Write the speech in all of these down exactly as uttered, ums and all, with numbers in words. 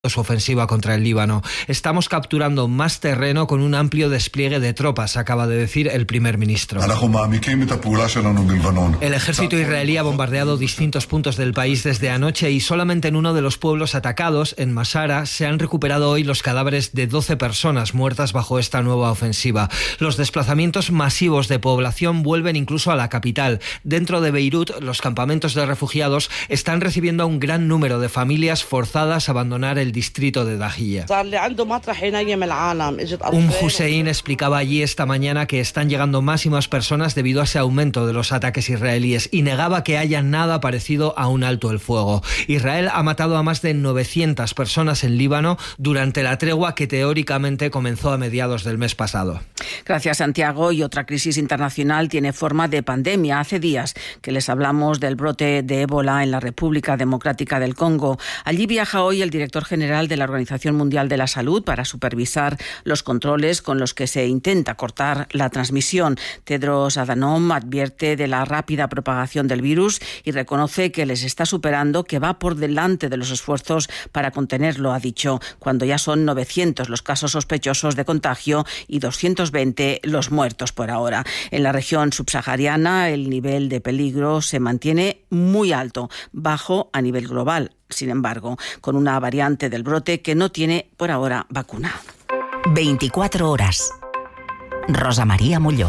su ofensiva contra el Líbano. Estamos capturando más terreno con un amplio despliegue de tropas, acaba de decir el primer ministro. El ejército israelí ha bombardeado distintos puntos del país desde anoche y solamente en uno de los pueblos atacados, en Masara, se han recuperado hoy los cadáveres de doce personas muertas bajo esta nueva ofensiva. Los desplazamientos masivos de población vuelven incluso a la capital. Dentro de Beirut, los campamentos de refugiados están recibiendo a un gran número de familias forzadas a abandonar el distrito de Dahiyya. Un Hussein explicaba allí esta mañana que están llegando más y más personas debido a ese aumento de los ataques israelíes y negaba que haya nada parecido a un alto el fuego. Israel ha matado a más de novecientas personas en Líbano durante la tregua que teóricamente comenzó a mediados del mes pasado. Gracias, Santiago. Y otra crisis internacional tiene forma de pandemia. Hace días que les hablamos del brote de ébola en la República Democrática del Congo. Allí viaja hoy el director general de la Organización Mundial de la Salud para supervisar los controles con los que se intenta cortar la transmisión. Tedros Adhanom advierte de la rápida propagación del virus y reconoce que les está superando, que va por delante de los esfuerzos para contenerlo, ha dicho, cuando ya son novecientos los casos sospechosos de contagio y doscientos veinte los muertos por ahora. En la región subsahariana el nivel de peligro se mantiene muy alto, bajo a nivel global. Sin embargo, con una variante del brote que no tiene por ahora vacuna. veinticuatro horas. Rosa María Molló.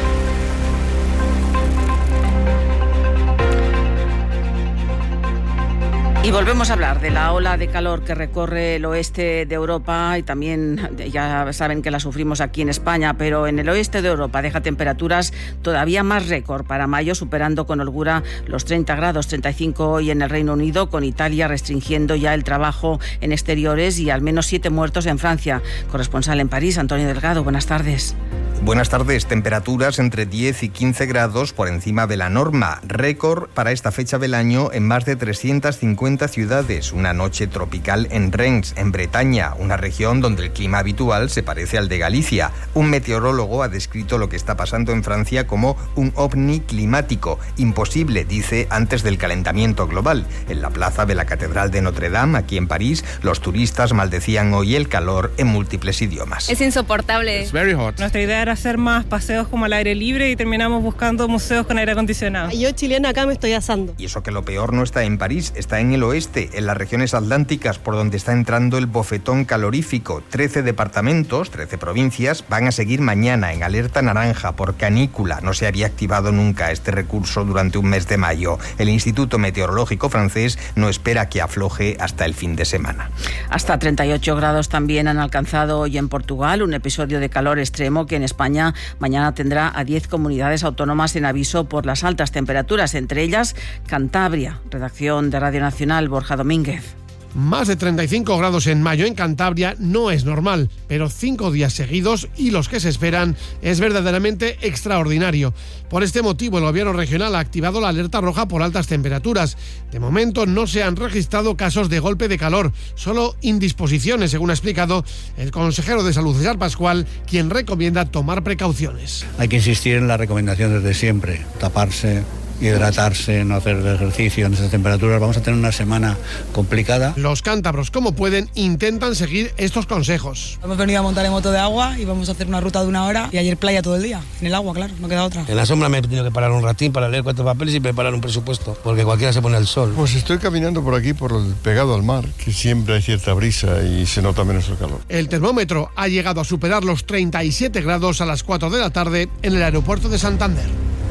Y volvemos a hablar de la ola de calor que recorre el oeste de Europa y también ya saben que la sufrimos aquí en España, pero en el oeste de Europa deja temperaturas todavía más récord para mayo, superando con holgura los treinta grados, treinta y cinco hoy en el Reino Unido, con Italia restringiendo ya el trabajo en exteriores y al menos siete muertos en Francia. Corresponsal en París, Antonio Delgado, buenas tardes. Buenas tardes. Temperaturas entre diez y quince grados por encima de la norma. Récord para esta fecha del año en más de trescientas cincuenta ciudades. Una noche tropical en Rennes, en Bretaña, una región donde el clima habitual se parece al de Galicia. Un meteorólogo ha descrito lo que está pasando en Francia como un ovni climático. Imposible, dice, antes del calentamiento global. En la plaza de la Catedral de Notre Dame, aquí en París, los turistas maldecían hoy el calor en múltiples idiomas. Es insoportable. It's very hot. Nuestra idea era hacer más paseos como al aire libre y terminamos buscando museos con aire acondicionado. Yo, chilena, acá me estoy asando. Y eso que lo peor no está en París, está en el oeste, en las regiones atlánticas, por donde está entrando el bofetón calorífico. trece departamentos, trece provincias, van a seguir mañana en alerta naranja por canícula. No se había activado nunca este recurso durante un mes de mayo. El Instituto Meteorológico francés no espera que afloje hasta el fin de semana. Hasta treinta y ocho grados también han alcanzado hoy en Portugal, un episodio de calor extremo que en España mañana tendrá a diez comunidades autónomas en aviso por las altas temperaturas, entre ellas Cantabria. Redacción de Radio Nacional, Borja Domínguez. Más de treinta y cinco grados en mayo en Cantabria no es normal, pero cinco días seguidos y los que se esperan es verdaderamente extraordinario. Por este motivo, el gobierno regional ha activado la alerta roja por altas temperaturas. De momento no se han registrado casos de golpe de calor, solo indisposiciones, según ha explicado el consejero de Salud, César Pascual, quien recomienda tomar precauciones. Hay que insistir en las recomendaciones de siempre, taparse, hidratarse, no hacer ejercicio en esas temperaturas. Vamos a tener una semana complicada. Los cántabros, como pueden, intentan seguir estos consejos. Hemos venido a montar en moto de agua y vamos a hacer una ruta de una hora y ayer playa todo el día, en el agua, claro, no queda otra. En la sombra me he tenido que parar un ratín para leer cuatro papeles y preparar un presupuesto, porque cualquiera se pone al sol. Pues estoy caminando por aquí, por el pegado al mar, que siempre hay cierta brisa y se nota menos el calor. El termómetro ha llegado a superar los treinta y siete grados a las cuatro de la tarde en el aeropuerto de Santander.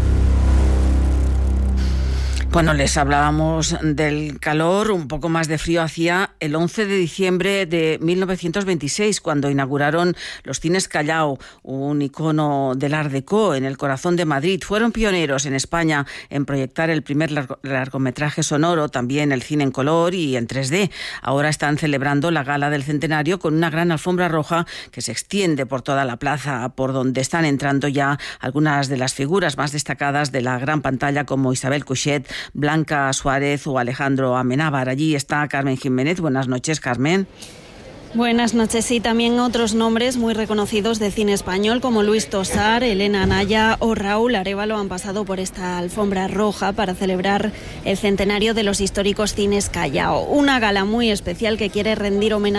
Bueno, les hablábamos del calor, un poco más de frío hacía el once de diciembre de mil novecientos veintiséis, cuando inauguraron los Cines Callao, un icono del Art Deco en el corazón de Madrid. Fueron pioneros en España en proyectar el primer largo, largometraje sonoro, también el cine en color y en tres D. Ahora están celebrando la gala del centenario con una gran alfombra roja que se extiende por toda la plaza, por donde están entrando ya algunas de las figuras más destacadas de la gran pantalla, como Isabel Couchet, Blanca Suárez o Alejandro Amenábar. Allí está Carmen Jiménez. Buenas noches, Carmen. Buenas noches. Sí, también otros nombres muy reconocidos de cine español como Luis Tosar, Elena Anaya o Raúl Arévalo han pasado por esta alfombra roja para celebrar el centenario de los históricos cines Callao. Una gala muy especial que quiere rendir homenaje